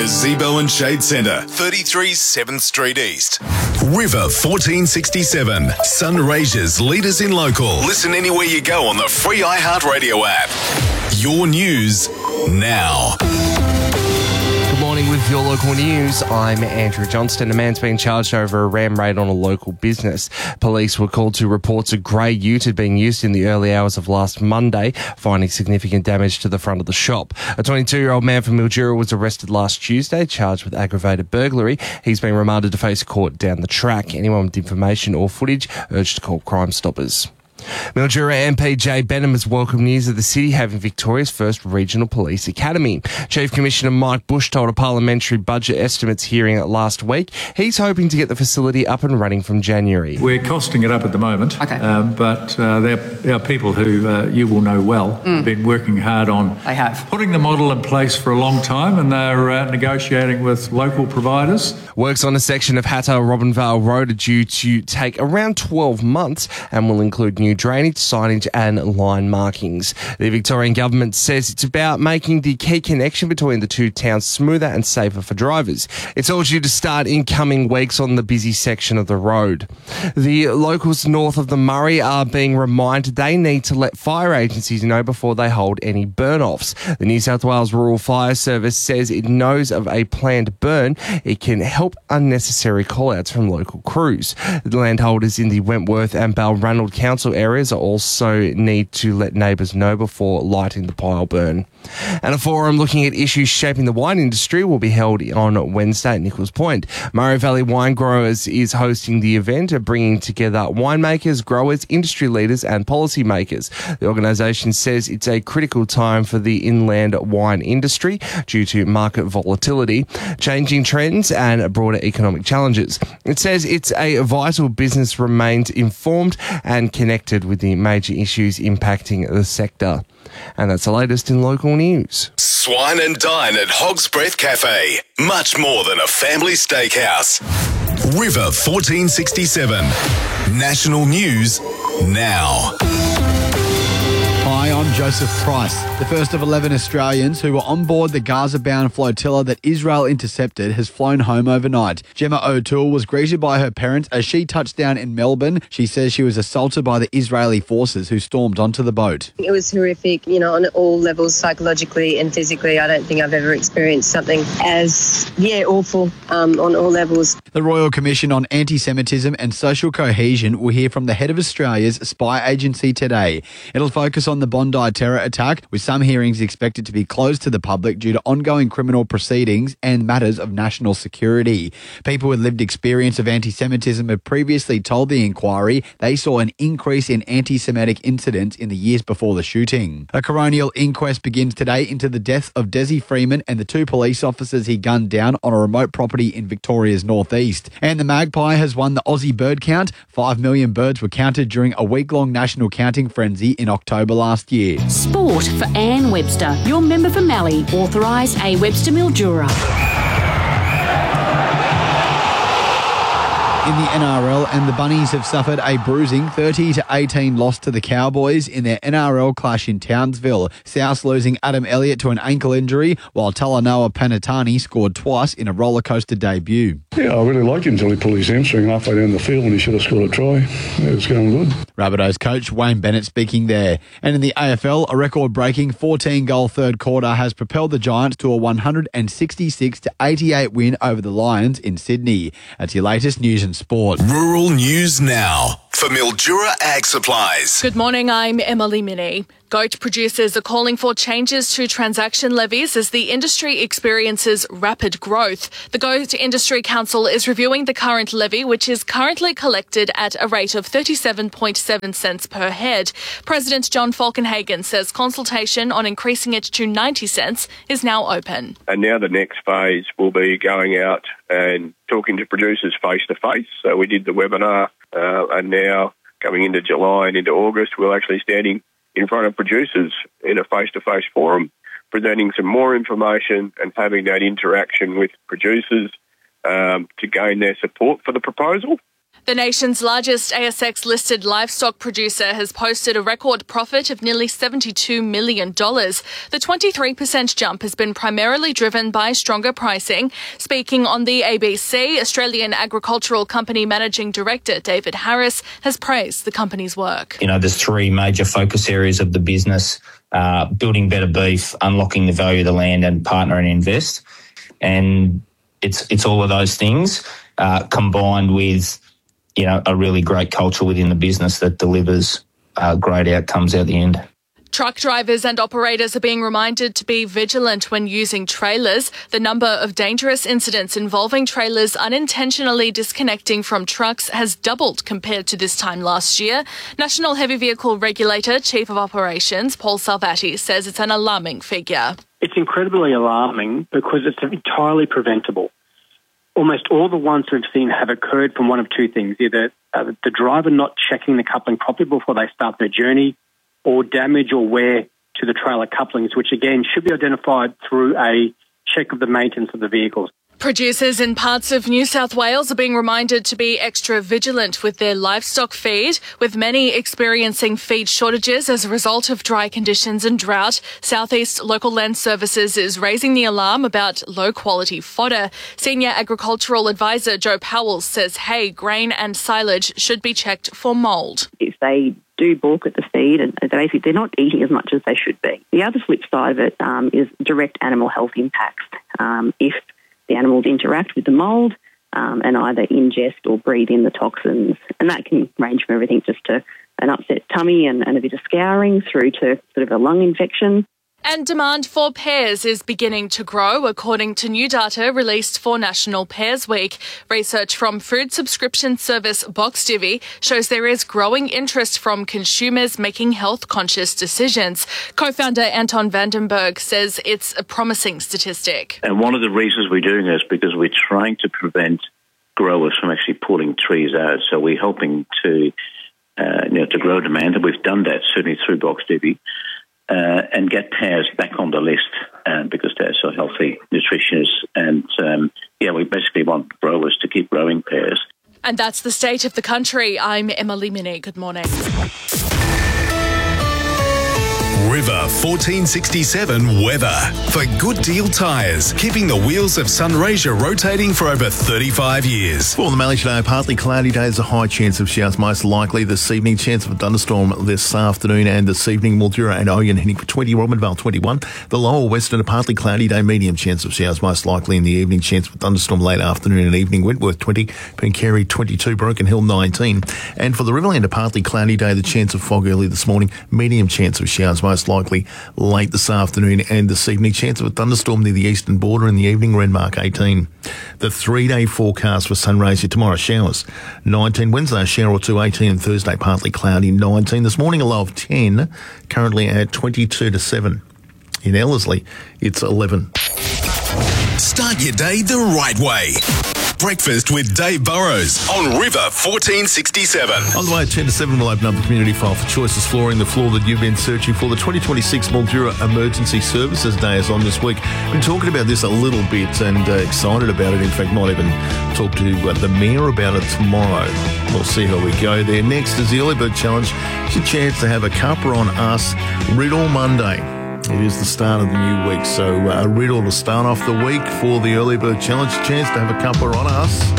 Gazebo and Shade Centre, 33 7th Street East. River 1467, Sunraysia's leaders in local. Listen anywhere you go on the free iHeartRadio app. Your news now. Good morning with your local news. I'm Andrew Johnston. A man's been charged over a ram raid on a local business. Police were called to reports a grey ute had been used in the early hours of last Monday, finding significant damage to the front of the shop. A 22-year-old man from Mildura was arrested last Tuesday, charged with aggravated burglary. He's been remanded to face court down the track. Anyone with information or footage urged to call Crime Stoppers. Mildura MP Jay Benham has welcomed news of the city having Victoria's first regional police academy. Chief Commissioner Mike Bush told a parliamentary budget estimates hearing last week he's hoping to get the facility up and running from January. We're costing it up at the moment, but there are people who you will know well have been working hard on putting the model in place for a long time, and they're negotiating with local providers. Works on a section of Hattah-Robinvale Road are due to take around 12 months and will include new drainage, signage and line markings. The Victorian government says it's about making the key connection between the two towns smoother and safer for drivers. It's all due to start in coming weeks on the busy section of the road. The locals north of the Murray are being reminded they need to let fire agencies know before they hold any burn-offs. The New South Wales Rural Fire Service says it knows of a planned burn. It can help unnecessary call-outs from local crews. The landholders in the Wentworth and Balranald Council areas also need to let neighbours know before lighting the pile burn. And a forum looking at issues shaping the wine industry will be held on Wednesday at Nichols Point. Murray Valley Wine Growers is hosting the event, bringing together winemakers, growers, industry leaders and policymakers. The organisation says it's a critical time for the inland wine industry due to market volatility, changing trends and broader economic challenges. It says it's a vital business remains informed and connected with the major issues impacting the sector. And that's the latest in local news. Swine and dine at Hog's Breath Cafe. Much more than a family steakhouse. River 1467. National news now. Hi, I'm Joseph Price. The first of 11 Australians who were on board the Gaza-bound flotilla that Israel intercepted has flown home overnight. Gemma O'Toole was greeted by her parents as she touched down in Melbourne. She says she was assaulted by the Israeli forces who stormed onto the boat. It was horrific, on all levels, psychologically and physically. I don't think I've ever experienced something as, awful on all levels. The Royal Commission on Anti-Semitism and Social Cohesion will hear from the head of Australia's spy agency today. It'll focus on the Bondi terror attack, with some hearings expected to be closed to the public due to ongoing criminal proceedings and matters of national security. People with lived experience of anti-Semitism have previously told the inquiry they saw an increase in anti-Semitic incidents in the years before the shooting. A coronial inquest begins today into the death of Desi Freeman and the two police officers he gunned down on a remote property in Victoria's northeast. And the Magpie has won the Aussie bird count. 5 million birds were counted during a week-long national counting frenzy in October last year. Sport for Anne Webster, your member for Mallee, authorised A. Webster Mildura. In the NRL, and the Bunnies have suffered a bruising 30-18 loss to the Cowboys in their NRL clash in Townsville. South losing Adam Elliott to an ankle injury, while Talanoa Panatani scored twice in a rollercoaster debut. Yeah, I really liked him until he pulled his hamstring halfway down the field when he should have scored a try. It was going good. Rabbitohs coach Wayne Bennett speaking there. And in the AFL, a record-breaking 14-goal third quarter has propelled the Giants to a 166-88 win over the Lions in Sydney. That's your latest news and sport. Rural news now for Mildura Ag Supplies. Good morning, I'm Emily Minnie. Goat producers are calling for changes to transaction levies as the industry experiences rapid growth. The Goat Industry Council is reviewing the current levy, which is currently collected at a rate of 37.7 cents per head. President John Falkenhagen says consultation on increasing it to 90 cents is now open. And now the next phase will be going out and talking to producers face-to-face. So we did the webinar, and now coming into July and into August, we're actually standing in front of producers in a face-to-face forum, presenting some more information and having that interaction with producers to gain their support for the proposal. The nation's largest ASX-listed livestock producer has posted a record profit of nearly $72 million. The 23% jump has been primarily driven by stronger pricing. Speaking on the ABC, Australian Agricultural Company Managing Director David Harris has praised the company's work. There's three major focus areas of the business: building better beef, unlocking the value of the land, and partner and invest. And it's all of those things combined with a really great culture within the business that delivers great outcomes at the end. Truck drivers and operators are being reminded to be vigilant when using trailers. The number of dangerous incidents involving trailers unintentionally disconnecting from trucks has doubled compared to this time last year. National Heavy Vehicle Regulator Chief of Operations Paul Salvati says it's an alarming figure. It's incredibly alarming because it's entirely preventable. Almost all the ones we've seen have occurred from one of two things: either the driver not checking the coupling properly before they start their journey, or damage or wear to the trailer couplings, which again should be identified through a check of the maintenance of the vehicles. Producers in parts of New South Wales are being reminded to be extra vigilant with their livestock feed, with many experiencing feed shortages as a result of dry conditions and drought. Southeast Local Land Services is raising the alarm about low-quality fodder. Senior Agricultural Advisor Joe Powell says hay, grain and silage should be checked for mould. If they do balk at the feed, and basically they're not eating as much as they should be. The other flip side of it is direct animal health impacts. If the animals interact with the mould and either ingest or breathe in the toxins. And that can range from everything just to an upset tummy and a bit of scouring through to sort of a lung infection. And demand for pears is beginning to grow, according to new data released for National Pears Week. Research from food subscription service BoxDivvy shows there is growing interest from consumers making health-conscious decisions. Co-founder Anton Vandenberg says it's a promising statistic. And one of the reasons we're doing this is because we're trying to prevent growers from actually pulling trees out. So we're helping to grow demand, and we've done that certainly through BoxDivvy. And get pears back on the list because they're so healthy, nutritious, and we basically want growers to keep growing pears. And that's the state of the country. I'm Emily Minnie. Good morning. River 1467 weather. For Good Deal Tyres, keeping the wheels of Sunraysia rotating for over 35 years. For the Mallee today, partly cloudy day. There's a high chance of showers most likely this evening. Chance of a thunderstorm this afternoon and this evening. Mildura and Oyen heading for 20, Robinvale 21. The lower western, a partly cloudy day. Medium chance of showers most likely in the evening. Chance of a thunderstorm late afternoon and evening. Wentworth 20, Pencarry 22, Broken Hill 19. And for the Riverland, a partly cloudy day. The chance of fog early this morning. Medium chance of showers most likely late this afternoon and this evening. Chance of a thunderstorm near the eastern border in the evening. Renmark 18. The 3-day forecast for Sunraysia tomorrow: showers 19, Wednesday a shower or two 18, and Thursday partly cloudy 19. This morning a low of 10, currently at 22 to 7. In Ellerslie it's 11. Start your day the right way. Breakfast with Dave Burrows on River 1467. On the way at 10 to 7, we'll open up the community file for Choices Flooring, the floor that you've been searching for. The 2026 Mildura Emergency Services Day is on this week. Been talking about this a little bit and excited about it. In fact, might even talk to the Mayor about it tomorrow. We'll see how we go there. Next is the Early Bird Challenge. It's your chance to have a cuppa on us Riddle Monday. It is the start of the new week, so a riddle to start off the week for the Early Bird Challenge. Chance to have a cuppa on us.